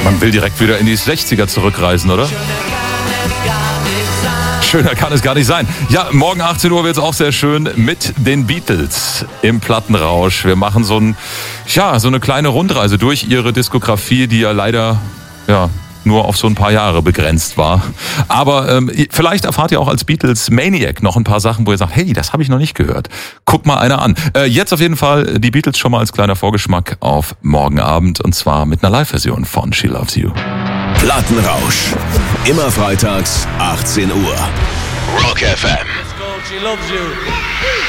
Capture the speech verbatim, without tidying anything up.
Man will direkt wieder in die sechziger zurückreisen, oder? Schöner kann es gar nicht sein. Ja, morgen achtzehn Uhr wird es auch sehr schön mit den Beatles im Plattenrausch. Wir machen so, ein, ja, so eine kleine Rundreise durch ihre Diskografie, die ja leider ja, nur auf so ein paar Jahre begrenzt war. Aber ähm, vielleicht erfahrt ihr auch als Beatles Maniac noch ein paar Sachen, wo ihr sagt, hey, das habe ich noch nicht gehört. Guck mal einer an. Äh, jetzt auf jeden Fall die Beatles schon mal als kleiner Vorgeschmack auf morgen Abend und zwar mit einer Live-Version von She Loves You. Plattenrausch. Immer freitags, achtzehn Uhr. Rock F M. It's called She Loves You.